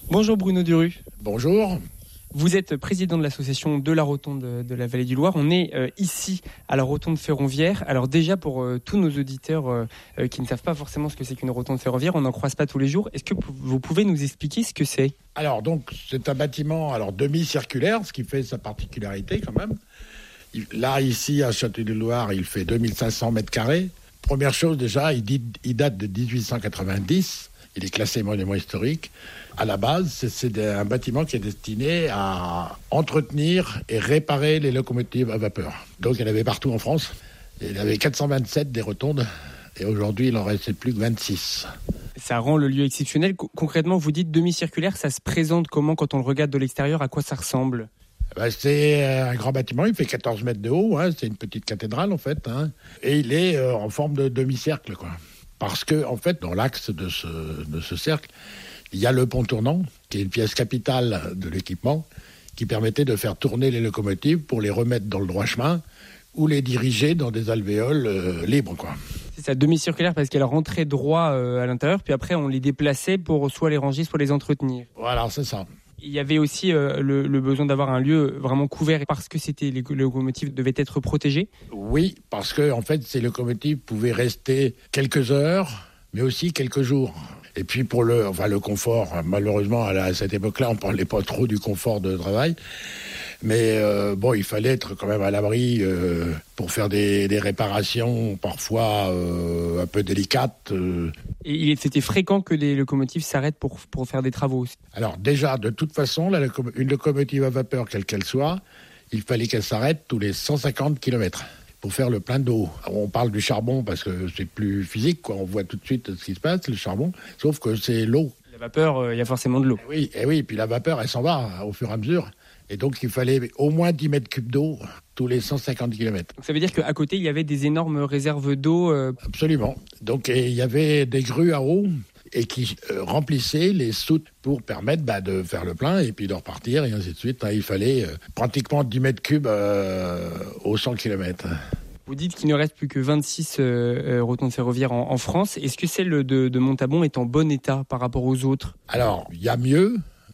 Bonjour Bruno Duru. Bonjour. Vous êtes président de l'association de la Rotonde de la Vallée du Loir. On est ici à la Rotonde ferroviaire. Alors déjà pour tous nos auditeurs qui ne savent pas forcément ce que c'est qu'une rotonde ferroviaire, on n'en croise pas tous les jours. Est-ce que vous pouvez nous expliquer ce que c'est ? Alors donc c'est un bâtiment demi-circulaire, ce qui fait sa particularité quand même. Là ici à Château-du-Loir, il fait 2500 mètres carrés. Première chose déjà, il date de 1890. Il est classé monument historique. À la base, c'est un bâtiment qui est destiné à entretenir et réparer les locomotives à vapeur. Donc il y en avait partout en France. Il y avait 427 des rotondes et aujourd'hui il en reste plus que 26. Ça rend le lieu exceptionnel. Concrètement, vous dites demi-circulaire, ça se présente comment quand on le regarde de l'extérieur ? À quoi ça ressemble ? C'est un grand bâtiment, il fait 14 mètres de haut, c'est une petite cathédrale en fait, et il est en forme de demi-cercle, quoi. Parce que en fait, dans l'axe de ce cercle, il y a le pont tournant, qui est une pièce capitale de l'équipement, qui permettait de faire tourner les locomotives pour les remettre dans le droit chemin ou les diriger dans des alvéoles libres, quoi. C'est ça, demi-circulaire parce qu'elle rentrait droit à l'intérieur, puis après on les déplaçait pour soit les ranger, soit les entretenir. Voilà, c'est ça. Il y avait aussi le besoin d'avoir un lieu vraiment couvert parce que les locomotives devaient être protégées. Oui, parce que en fait, ces locomotives pouvaient rester quelques heures, mais aussi quelques jours. Et puis pour le confort, malheureusement à cette époque-là, on ne parlait pas trop du confort de travail. Mais il fallait être quand même à l'abri pour faire des réparations parfois un peu délicates. Et c'était fréquent que les locomotives s'arrêtent pour faire des travaux. Alors déjà, de toute façon, une locomotive à vapeur, quelle qu'elle soit, il fallait qu'elle s'arrête tous les 150 km pour faire le plein d'eau. On parle du charbon parce que c'est plus physique, quoi. On voit tout de suite ce qui se passe, le charbon, sauf que c'est l'eau. La vapeur, il y a forcément de l'eau. Oui, puis la vapeur, elle s'en va au fur et à mesure. Et donc, il fallait au moins 10 mètres cubes d'eau tous les 150 km. Donc ça veut dire qu'à côté, il y avait des énormes réserves d'eau Absolument. Donc, il y avait des grues à eau et qui remplissaient les soutes pour permettre de faire le plein et puis de repartir et ainsi de suite. Il fallait pratiquement 10 mètres cubes aux 100 km. Vous dites qu'il ne reste plus que 26 rotondes ferroviaires en France. Est-ce que celle de Montabon est en bon état par rapport aux autres ? Alors, il y a mieux,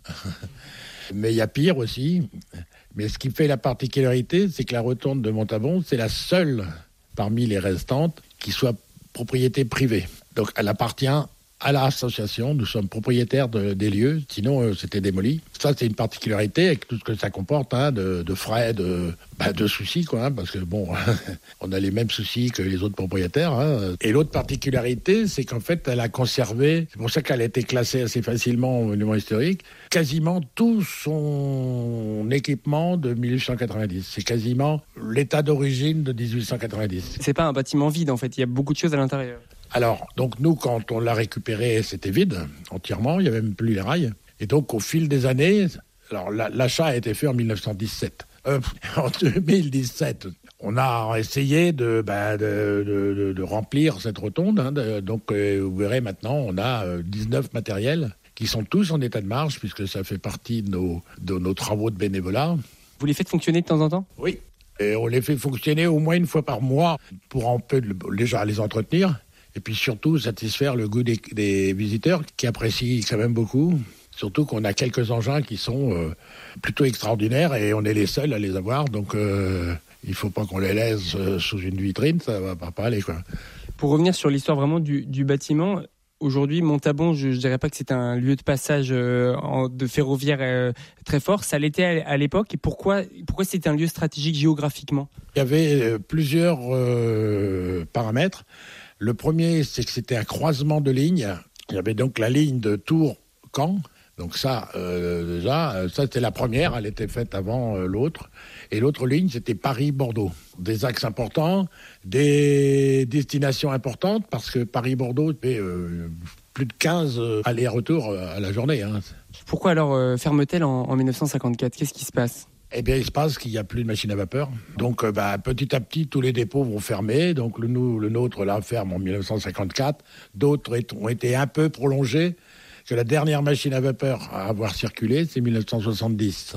mais il y a pire aussi. Mais ce qui fait la particularité, c'est que la rotonde de Montabon, c'est la seule parmi les restantes qui soit propriété privée. Donc, elle appartient à l'association. Nous sommes propriétaires des lieux, sinon c'était démoli. Ça, c'est une particularité avec tout ce que ça comporte, de frais, de soucis, quoi, parce que on a les mêmes soucis que les autres propriétaires. Et l'autre particularité, c'est qu'en fait, elle a conservé, c'est pour ça qu'elle a été classée assez facilement au monument historique, quasiment tout son équipement de 1890. C'est quasiment l'état d'origine de 1890. C'est pas un bâtiment vide, en fait, il y a beaucoup de choses à l'intérieur. Alors, donc nous, quand on l'a récupéré, c'était vide entièrement, il n'y avait même plus les rails. Et donc, au fil des années, alors l'achat a été fait en 1917. En 2017, on a essayé de remplir cette rotonde. Donc, vous verrez maintenant, on a 19 matériels qui sont tous en état de marche, puisque ça fait partie de nos travaux de bénévolat. Vous les faites fonctionner de temps en temps ? Oui, et on les fait fonctionner au moins une fois par mois pour un peu déjà les entretenir. Et puis surtout satisfaire le goût des visiteurs qui apprécient quand même beaucoup. Surtout qu'on a quelques engins qui sont plutôt extraordinaires et on est les seuls à les avoir. Donc il ne faut pas qu'on les laisse sous une vitrine, ça ne va pas aller, quoi. Pour revenir sur l'histoire vraiment du bâtiment, aujourd'hui Montabon, je ne dirais pas que c'est un lieu de passage de ferroviaire très fort. Ça l'était à l'époque. Et pourquoi c'était un lieu stratégique géographiquement ? Il y avait plusieurs paramètres. Le premier, c'est que c'était un croisement de lignes. Il y avait donc la ligne de Tours-Caen. Donc ça, ça c'était la première. Elle était faite avant l'autre. Et l'autre ligne, c'était Paris-Bordeaux. Des axes importants, des destinations importantes, parce que Paris-Bordeaux, c'était plus de 15 allers-retours à la journée. Pourquoi alors ferme-t-elle en 1954 ? Qu'est-ce qui se passe ? Eh bien, il se passe qu'il n'y a plus de machine à vapeur. Donc, petit à petit, tous les dépôts vont fermer. Donc, le nôtre, là, ferme en 1954. D'autres ont été un peu prolongés. Que la dernière machine à vapeur à avoir circulé, c'est 1970.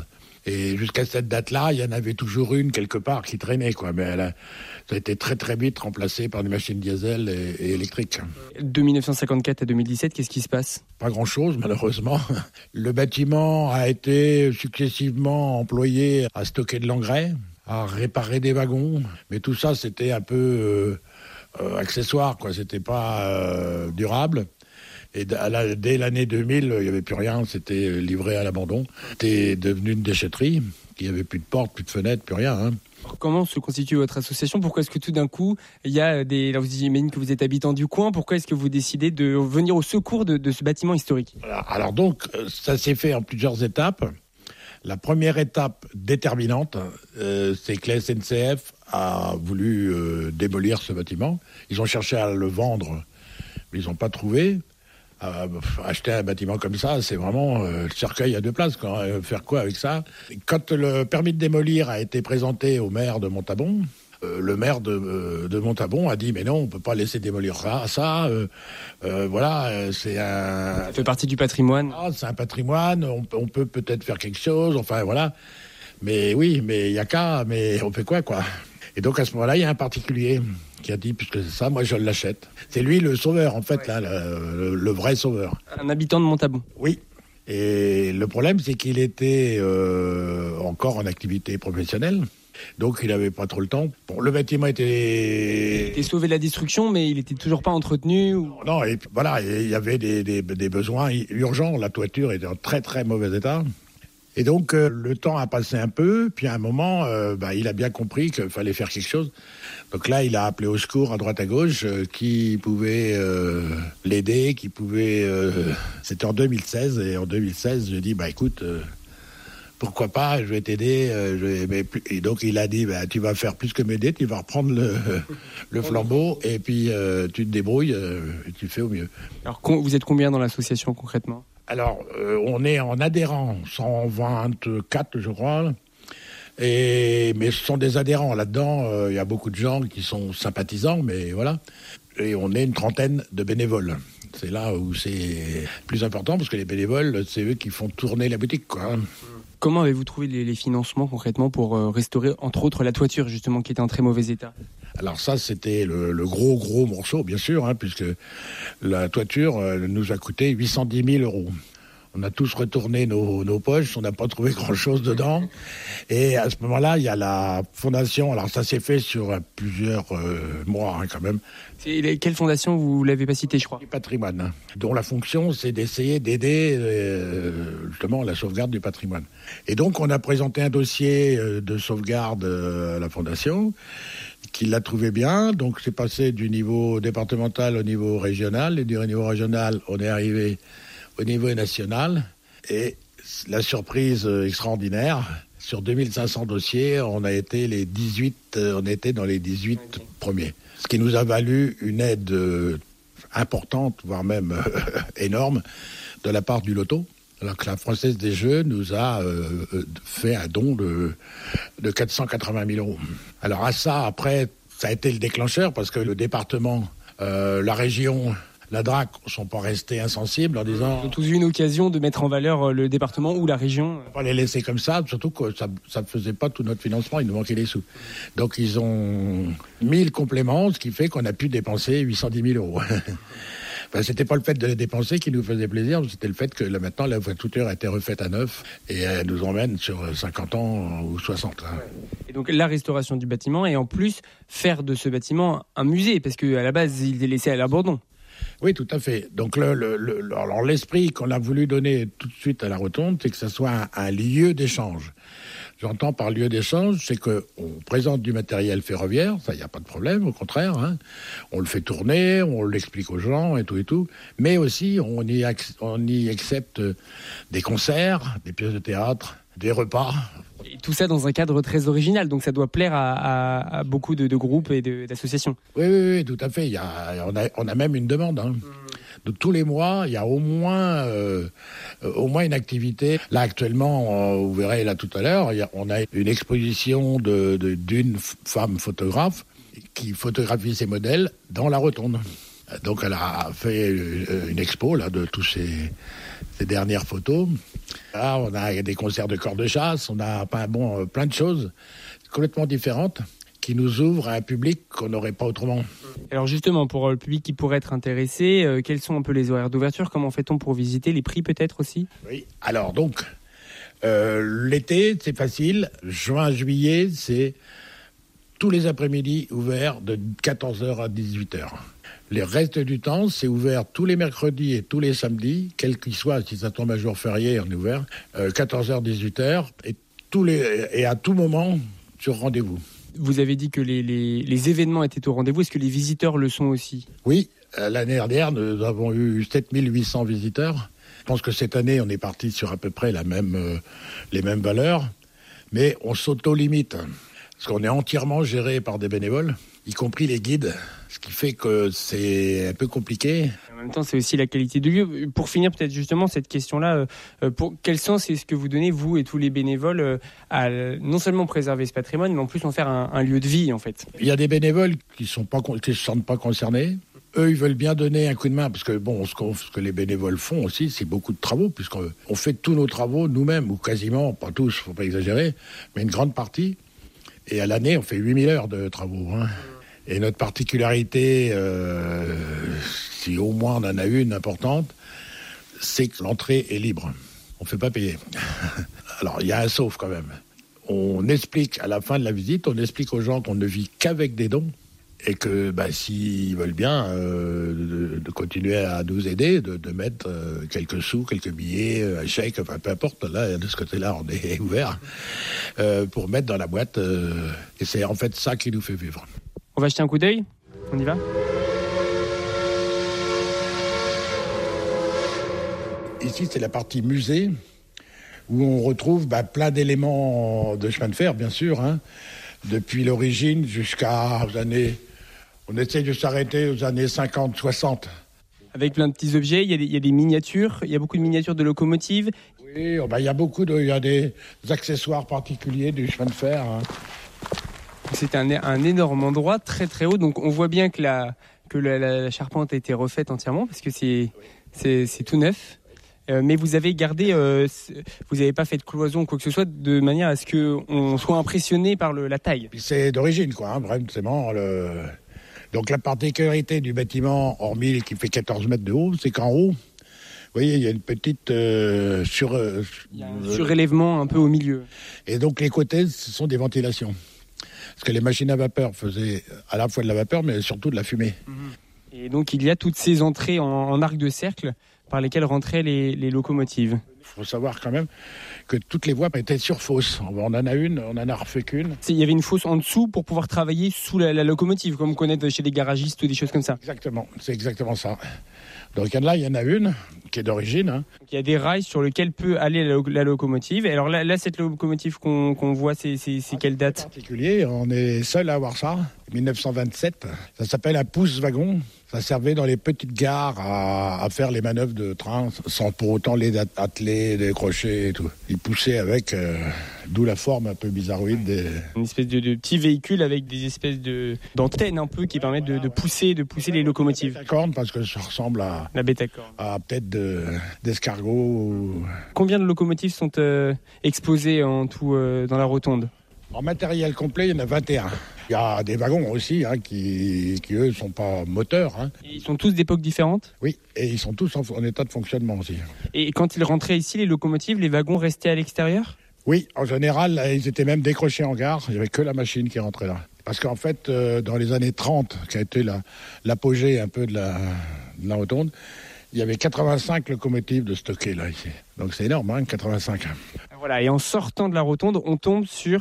Et jusqu'à cette date-là, il y en avait toujours une quelque part qui traînait, quoi. Mais ça a été très très vite remplacé par des machines diesel et électriques. De 1954 à 2017, qu'est-ce qui se passe ? Pas grand-chose, malheureusement. Le bâtiment a été successivement employé à stocker de l'engrais, à réparer des wagons. Mais tout ça, c'était un peu accessoire, quoi. C'était pas durable. Et dès l'année 2000, il n'y avait plus rien, c'était livré à l'abandon. C'était devenu une déchetterie, il n'y avait plus de portes, plus de fenêtres, plus rien. Hein. Comment se constitue votre association ? Pourquoi est-ce que tout d'un coup, il y a des... Alors, j'imagine que vous êtes habitant du coin, pourquoi est-ce que vous décidez de venir au secours de ce bâtiment historique ? Alors donc, ça s'est fait en plusieurs étapes. La première étape déterminante, c'est que la SNCF a voulu démolir ce bâtiment. Ils ont cherché à le vendre, mais ils n'ont pas trouvé. Acheter un bâtiment comme ça, c'est vraiment le cercueil à deux places. Faire quoi avec ça ? Quand le permis de démolir a été présenté au maire de Montabon, le maire de Montabon a dit mais non, on peut pas laisser démolir ça. Voilà, c'est un. Ça fait partie du patrimoine. C'est un patrimoine. On peut peut-être faire quelque chose. Enfin voilà. Mais oui, mais il y a qu'à. Mais on fait quoi ? Et donc à ce moment-là, il y a un particulier qui a dit, puisque c'est ça, moi je l'achète. C'est lui le sauveur, en fait, là, le vrai sauveur. Un habitant de Montabon. Oui. Et le problème, c'est qu'il était encore en activité professionnelle. Donc il n'avait pas trop le temps. Bon, le bâtiment était sauvé de la destruction, mais il n'était toujours pas entretenu ou... Non, et voilà, il y avait des besoins urgents. La toiture était en très très mauvais état. Et donc, le temps a passé un peu, puis à un moment, il a bien compris qu'il fallait faire quelque chose. Donc là, il a appelé au secours à droite à gauche, qui pouvait l'aider, qui pouvait... C'était en 2016, et en 2016, j'ai dit, écoute, pourquoi pas, je vais t'aider. Et donc, il a dit, tu vas faire plus que m'aider, tu vas reprendre le flambeau, et puis tu te débrouilles, et tu fais au mieux. Alors, vous êtes combien dans l'association, concrètement ? Alors, on est en adhérents, 124, je crois. Mais ce sont des adhérents. Là-dedans, il y a beaucoup de gens qui sont sympathisants, mais voilà. Et on est une trentaine de bénévoles. C'est là où c'est plus important, parce que les bénévoles, c'est eux qui font tourner la boutique, quoi. Comment avez-vous trouvé les financements, concrètement, pour restaurer, entre autres, la toiture, justement, qui était en très mauvais état ? Alors ça, c'était le gros morceau, bien sûr, puisque la toiture nous a coûté 810 000 €. On a tous retourné nos poches, on n'a pas trouvé grand-chose dedans. Et à ce moment-là, il y a la fondation. Alors ça s'est fait sur plusieurs mois, quand même. Quelle fondation, vous ne l'avez pas citée, je crois ? Du patrimoine, dont la fonction, c'est d'essayer d'aider justement la sauvegarde du patrimoine. Et donc, on a présenté un dossier de sauvegarde à la fondation, qui l'a trouvé bien. Donc, c'est passé du niveau départemental au niveau régional. Et du niveau régional, on est arrivé au niveau national. Et la surprise extraordinaire, sur 2500 dossiers, on était dans les 18 premiers. Ce qui nous a valu une aide importante, voire même énorme, de la part du loto. Alors que la Française des Jeux nous a fait un don de 480 000 €. Alors à ça, après, ça a été le déclencheur, parce que le département, la région, la DRAC ne sont pas restés insensibles en disant... Ils ont tous eu une occasion de mettre en valeur le département ou la région. On ne peut pas les laisser comme ça, surtout que ça ne faisait pas tout notre financement, il nous manquait les sous. Donc ils ont mis le complément, ce qui fait qu'on a pu dépenser 810 000 €. Enfin, c'était pas le fait de les dépenser qui nous faisait plaisir, c'était le fait que là, maintenant la toiture a été refaite à neuf et elle nous emmène sur 50 ans ou 60. Et donc la restauration du bâtiment et en plus faire de ce bâtiment un musée, parce qu'à la base il est laissé à l'abandon. Oui, tout à fait. Donc alors l'esprit qu'on a voulu donner tout de suite à la Rotonde, c'est que ça soit un lieu d'échange. J'entends par lieu d'échange, c'est qu'on présente du matériel ferroviaire, ça, il n'y a pas de problème, au contraire. On le fait tourner, on l'explique aux gens et tout. Mais aussi, on y accepte des concerts, des pièces de théâtre, des repas. Et tout ça dans un cadre très original, donc ça doit plaire à beaucoup de groupes et d'associations. Oui, tout à fait. On a même une demande. Donc tous les mois, il y a au moins une activité. Là actuellement, vous verrez là tout à l'heure, on a une exposition d'une femme photographe qui photographie ses modèles dans la Rotonde. Donc elle a fait une expo là, de tous ces dernières photos. Là, on a des concerts de corps de chasse, on a plein de choses complètement différentes qui nous ouvrent à un public qu'on n'aurait pas autrement. Alors justement, pour le public qui pourrait être intéressé, quels sont un peu les horaires d'ouverture? Comment fait-on pour visiter? Les prix peut-être aussi? Oui, alors donc, l'été, c'est facile. Juin, juillet, c'est tous les après-midi ouverts de 14h à 18h. Le reste du temps, c'est ouvert tous les mercredis et tous les samedis, quel qu'il soit, si ça tombe un jour férié, on est ouvert, 14h, 18h, et à tout moment, sur rendez-vous. Vous avez dit que les événements étaient au rendez-vous. Est-ce que les visiteurs le sont aussi? Oui, l'année dernière, nous avons eu 7800 visiteurs. Je pense que cette année, on est parti sur à peu près les mêmes valeurs, mais on s'auto-limite, parce qu'on est entièrement géré par des bénévoles, y compris les guides, ce qui fait que c'est un peu compliqué. En même temps, c'est aussi la qualité du lieu. Pour finir, peut-être justement cette question-là, pour quel sens est-ce que vous donnez, vous et tous les bénévoles, à non seulement préserver ce patrimoine, mais en plus en faire un lieu de vie, en fait? Il y a des bénévoles qui ne se sentent pas concernés. Eux, ils veulent bien donner un coup de main, parce que ce que les bénévoles font aussi, c'est beaucoup de travaux, puisqu'on fait tous nos travaux nous-mêmes, ou quasiment, pas tous, il ne faut pas exagérer, mais une grande partie. Et à l'année, on fait 8000 heures de travaux. Et notre particularité, si au moins on en a une importante, c'est que l'entrée est libre. On ne fait pas payer. Alors, il y a un sauf quand même. On explique, à la fin de la visite, on explique aux gens qu'on ne vit qu'avec des dons et que s'ils veulent bien de continuer à nous aider, de mettre quelques sous, quelques billets, un chèque, enfin peu importe, là, de ce côté-là, on est ouvert, pour mettre dans la boîte. Et c'est en fait ça qui nous fait vivre. On va jeter un coup d'œil? On y va? Ici, c'est la partie musée, où on retrouve plein d'éléments de chemin de fer, bien sûr, depuis l'origine jusqu'aux années... On essaie de s'arrêter aux années 50, 60. Avec plein de petits objets, il y a des miniatures, il y a beaucoup de miniatures de locomotives. Oui, il y a des accessoires particuliers du chemin de fer. C'est un énorme endroit, très très haut, donc on voit bien que la charpente a été refaite entièrement, parce que c'est tout neuf. Mais vous avez gardé, vous n'avez pas fait de cloison ou quoi que ce soit, de manière à ce qu'on soit impressionné par la taille. C'est d'origine, vraiment. Donc la particularité du bâtiment, hormis qu'il fait 14 mètres de haut, c'est qu'en haut, vous voyez, il y a une petite il y a un surélèvement un peu au milieu. Et donc les côtés, ce sont des ventilations. Parce que les machines à vapeur faisaient à la fois de la vapeur, mais surtout de la fumée. Et donc il y a toutes ces entrées en arc de cercle par lesquelles rentraient les locomotives. Il faut savoir quand même que toutes les voies étaient sur fosse. On en a refait qu'une. Il y avait une fosse en dessous pour pouvoir travailler sous la locomotive, comme on connaît chez les garagistes ou des choses comme ça. Exactement, c'est exactement ça. Donc là, il y en a une qui est d'origine. Il y a des rails sur lesquels peut aller la locomotive. Et alors là, cette locomotive qu'on voit, c'est quelle date? En particulier, on est seul à avoir ça, 1927. Ça s'appelle un pousse-wagon. Ça servait dans les petites gares à faire les manœuvres de train sans pour autant les atteler, décrocher et tout. Ils poussaient avec, d'où la forme un peu bizarroïde. Une espèce de petit véhicule avec des espèces d'antennes un peu qui permettent de pousser les locomotives. La corne, parce que ça ressemble à la bêta-corne. À peut-être d'escargots. Combien de locomotives sont exposées en tout dans la rotonde? En matériel complet, il y en a 21. Il y a des wagons aussi qui eux, ne sont pas moteurs. Et ils sont tous d'époques différentes? Oui, et ils sont tous en état de fonctionnement aussi. Et quand ils rentraient ici, les locomotives, les wagons restaient à l'extérieur? Oui, en général, ils étaient même décrochés en gare. Il n'y avait que la machine qui rentrait là. Parce qu'en fait, dans les années 30, qui a été l'apogée un peu de la rotonde, il y avait 85 locomotives de stockées là, ici. Donc c'est énorme, 85. Voilà, et en sortant de la rotonde, on tombe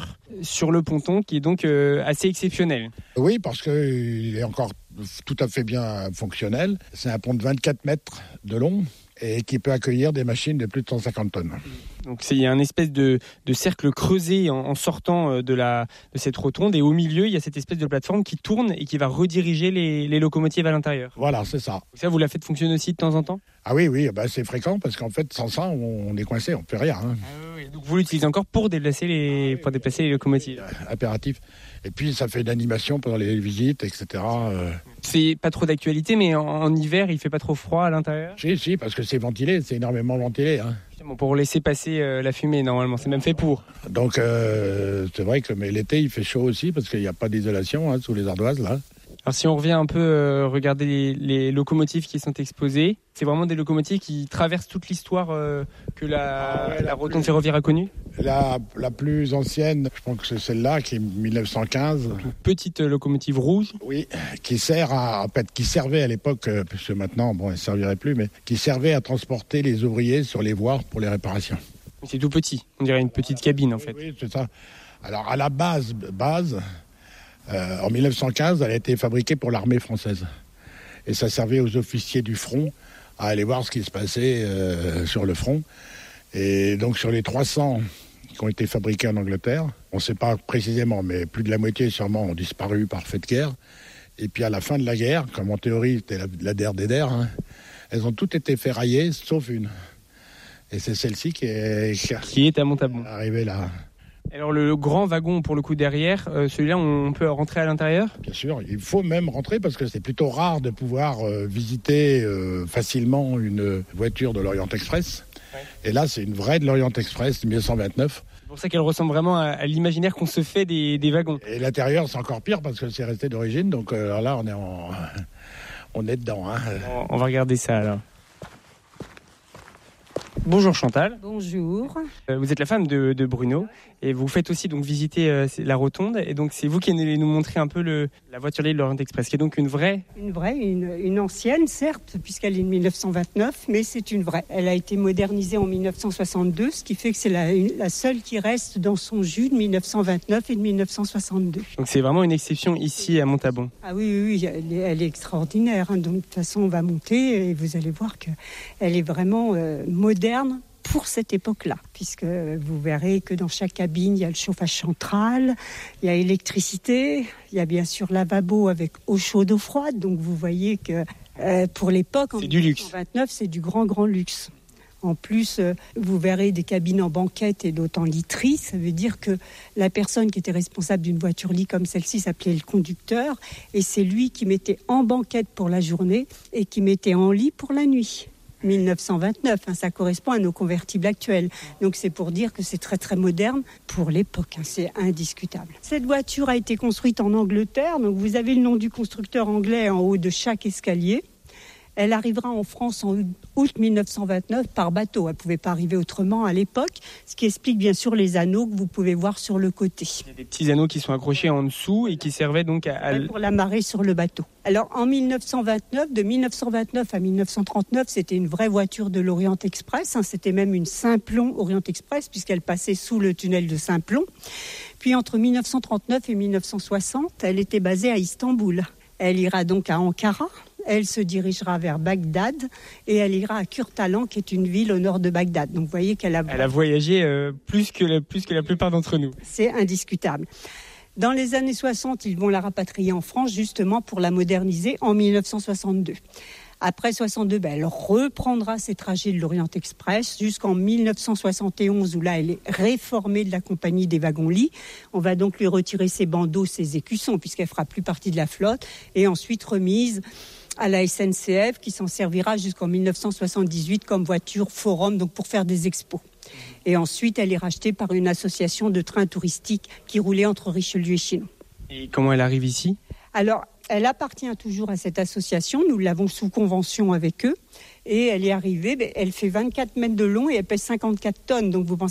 sur le ponton qui est donc assez exceptionnel. Oui, parce qu'il est encore tout à fait bien fonctionnel. C'est un pont de 24 mètres de long et qui peut accueillir des machines de plus de 150 tonnes. Donc il y a un espèce de cercle creusé en sortant de cette rotonde, et au milieu il y a cette espèce de plateforme qui tourne et qui va rediriger les locomotives à l'intérieur. Voilà, c'est ça. Ça, vous la faites fonctionner aussi de temps en temps? Ah oui, c'est fréquent parce qu'en fait sans ça on est coincé, on ne fait rien. Donc vous l'utilisez encore pour déplacer les locomotives. Impératif. Et puis ça fait une animation pendant les visites, etc. C'est pas trop d'actualité, mais en hiver, il fait pas trop froid à l'intérieur ? Si, parce que c'est ventilé, c'est énormément ventilé. Hein. Pour laisser passer la fumée, normalement, c'est même fait pour. Donc c'est vrai que mais l'été, il fait chaud aussi, parce qu'il n'y a pas d'isolation sous les ardoises, là. Alors si on revient un peu regarder les locomotives qui sont exposées, c'est vraiment des locomotives qui traversent toute l'histoire que la rotonde ferroviaire a connue. La plus ancienne, je pense que c'est celle-là, qui est 1915. Une petite locomotive rouge. Oui, qui servait à l'époque, puisque maintenant, elle ne servirait plus, mais qui servait à transporter les ouvriers sur les voies pour les réparations. C'est tout petit, on dirait une petite cabine en fait. Oui, c'est ça. Alors à la base, en 1915, elle a été fabriquée pour l'armée française. Et ça servait aux officiers du front à aller voir ce qui se passait sur le front. Et donc sur les 300 qui ont été fabriqués en Angleterre, on ne sait pas précisément, mais plus de la moitié sûrement ont disparu par fait de guerre. Et puis à la fin de la guerre, comme en théorie c'était la der des der, elles ont toutes été ferraillées, sauf une. Et c'est celle-ci qui est à Montabon. Arrivée là. Alors le grand wagon pour le coup derrière, celui-là on peut rentrer à l'intérieur ? Bien sûr, il faut même rentrer parce que c'est plutôt rare de pouvoir visiter facilement une voiture de l'Orient Express. Ouais. Et là c'est une vraie de l'Orient Express 1929. C'est pour ça qu'elle ressemble vraiment à l'imaginaire qu'on se fait des wagons. Et l'intérieur c'est encore pire parce que c'est resté d'origine, donc alors là on est dedans. On va regarder ça alors. Bonjour Chantal. Bonjour. Vous êtes la femme de Bruno et vous faites aussi donc visiter la rotonde et donc c'est vous qui allez nous montrer un peu la voiture de l'Orient Express qui est donc une vraie. Une ancienne certes puisqu'elle est de 1929 mais c'est une vraie. Elle a été modernisée en 1962 ce qui fait que c'est la seule qui reste dans son jus de 1929 et de 1962. Donc c'est vraiment une exception ici à Montabon. Ah oui, elle est extraordinaire. Donc de toute façon on va monter et vous allez voir qu'elle est vraiment moderne pour cette époque-là, puisque vous verrez que dans chaque cabine, il y a le chauffage central, il y a électricité, il y a bien sûr lavabo avec eau chaude, eau froide, donc vous voyez que pour l'époque, en 1929, c'est du grand luxe. En plus, vous verrez des cabines en banquette et d'autres en literie. Ça veut dire que la personne qui était responsable d'une voiture-lit comme celle-ci s'appelait le conducteur, et c'est lui qui mettait en banquette pour la journée et qui mettait en lit pour la nuit. 1929, ça correspond à nos convertibles actuels. Donc c'est pour dire que c'est très très moderne pour l'époque, c'est indiscutable. Cette voiture a été construite en Angleterre, donc vous avez le nom du constructeur anglais en haut de chaque escalier. Elle arrivera en France en août 1929 par bateau. Elle ne pouvait pas arriver autrement à l'époque, ce qui explique bien sûr les anneaux que vous pouvez voir sur le côté. Il y a des petits anneaux qui sont accrochés en dessous et qui servaient donc pour l'amarrer sur le bateau. Alors en 1929, de 1929 à 1939, c'était une vraie voiture de l'Orient Express. C'était même une Simplon Orient Express puisqu'elle passait sous le tunnel de Simplon. Puis entre 1939 et 1960, elle était basée à Istanbul. Elle ira donc à Ankara. Elle se dirigera vers Bagdad et elle ira à Kurtalan, qui est une ville au nord de Bagdad. Donc vous voyez qu'elle a voyagé plus que la plupart d'entre nous. C'est indiscutable. Dans les années 60, ils vont la rapatrier en France justement pour la moderniser en 1962. Après 62, elle reprendra ses trajets de l'Orient Express jusqu'en 1971 où là, elle est réformée de la compagnie des wagons-lits. On va donc lui retirer ses bandeaux, ses écussons puisqu'elle fera plus partie de la flotte et ensuite remise à la SNCF qui s'en servira jusqu'en 1978 comme voiture forum, donc pour faire des expos. Et ensuite, elle est rachetée par une association de trains touristiques qui roulait entre Richelieu et Chinon. Et comment elle arrive ici ? Alors, elle appartient toujours à cette association. Nous l'avons sous convention avec eux. Et elle est arrivée, elle fait 24 mètres de long et elle pèse 54 tonnes. Donc, vous pensez